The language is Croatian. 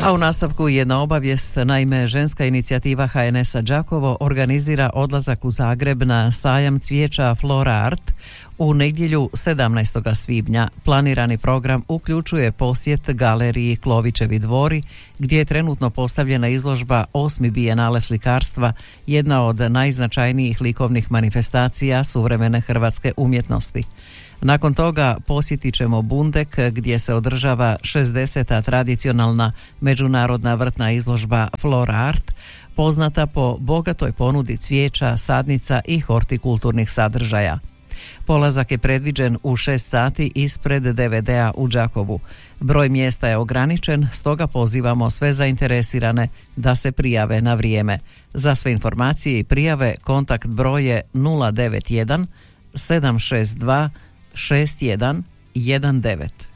A u nastavku jedna obavijest. Naime, ženska inicijativa HNS-a Đakovo organizira odlazak u Zagreb na sajam cvijeća Flora Art u nedjelju 17. svibnja. Planirani program uključuje posjet galeriji Klovićevi dvori, gdje je trenutno postavljena izložba 8. bijenale slikarstva, jedna od najznačajnijih likovnih manifestacija suvremene hrvatske umjetnosti. Nakon toga posjetit ćemo Bundek, gdje se održava 60. tradicionalna međunarodna vrtna izložba Flora Art, poznata po bogatoj ponudi cvijeća, sadnica i hortikulturnih sadržaja. Polazak je predviđen u 6 sati ispred DVD-a u Đakovu. Broj mjesta je ograničen, stoga pozivamo sve zainteresirane da se prijave na vrijeme. Za sve informacije i prijave kontakt broj je 091 762 6119.